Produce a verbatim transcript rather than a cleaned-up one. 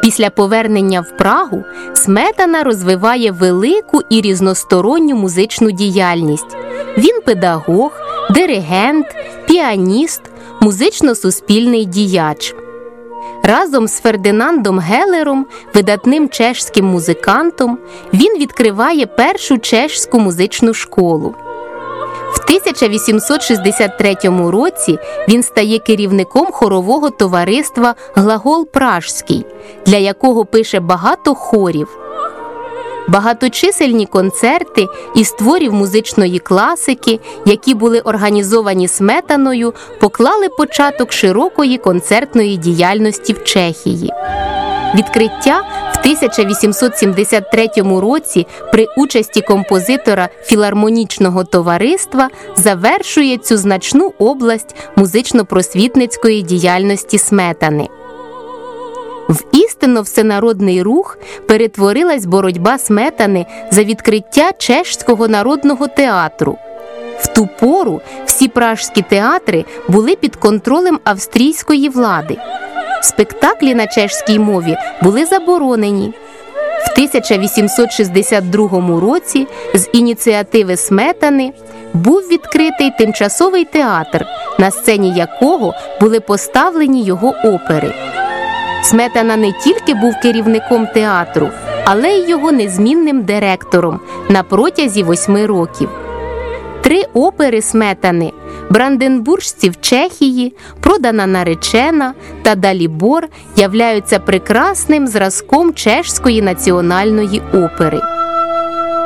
Після повернення в Прагу Сметана розвиває велику і різносторонню музичну діяльність. Він педагог, диригент, піаніст, музично-суспільний діяч. Разом з Фердинандом Гелером, видатним чешським музикантом, він відкриває першу чешську музичну школу. В тисяча вісімсот шістдесят третьому році він стає керівником хорового товариства «Глагол Пражський», для якого пише багато хорів. Багаточисельні концерти із творів музичної класики, які були організовані Сметаною, поклали початок широкої концертної діяльності в Чехії. Відкриття в тисяча вісімсот сімдесят третьому році при участі композитора філармонічного товариства завершує цю значну область музично-просвітницької діяльності Сметани. В істинно всенародний рух перетворилась боротьба Сметани за відкриття Чешського народного театру. В ту пору всі пражські театри були під контролем австрійської влади. Спектаклі на чешській мові були заборонені. В тисяча вісімсот шістдесят другому році з ініціативи Сметани був відкритий тимчасовий театр, на сцені якого були поставлені його опери. Сметана не тільки був керівником театру, але й його незмінним директором на протязі восьми років. Три опери Сметани «Бранденбуржці в Чехії», «Продана наречена» та «Далібор» являються прекрасним зразком чешської національної опери.